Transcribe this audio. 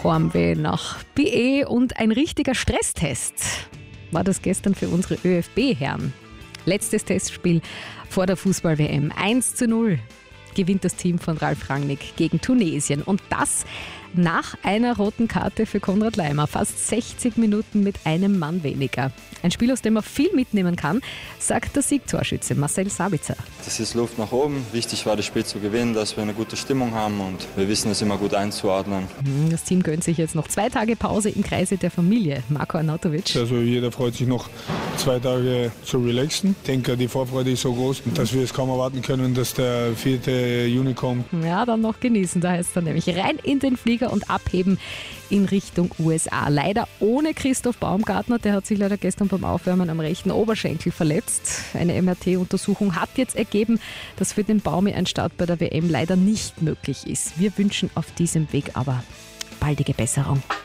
Heimweh nach BE und ein richtiger Stresstest war das gestern für unsere ÖFB-Herren. Letztes Testspiel vor der Fußball-WM. 1:0 gewinnt das Team von Ralf Rangnick gegen Tunesien. Und das nach einer roten Karte für Konrad Laimer. Fast 60 Minuten mit einem Mann weniger. Ein Spiel, aus dem man viel mitnehmen kann, sagt der Siegtorschütze Marcel Sabitzer. Das ist Luft nach oben. Wichtig war, das Spiel zu gewinnen, dass wir eine gute Stimmung haben und wir wissen es immer gut einzuordnen. Das Team gönnt sich jetzt noch 2 Tage Pause im Kreise der Familie. Marko Arnautovic. Also jeder freut sich noch 2 Tage zu relaxen. Ich denke, die Vorfreude ist so groß, dass wir es kaum erwarten können, dass der 4. Juni kommt. Ja, dann noch genießen. Da heißt es dann nämlich rein in den Flieger und abheben in Richtung USA. Leider ohne Christoph Baumgartner, der hat sich leider gestern beim Aufwärmen am rechten Oberschenkel verletzt. Eine MRT-Untersuchung hat jetzt ergeben, dass für den Baumi ein Start bei der WM leider nicht möglich ist. Wir wünschen auf diesem Weg aber baldige Besserung.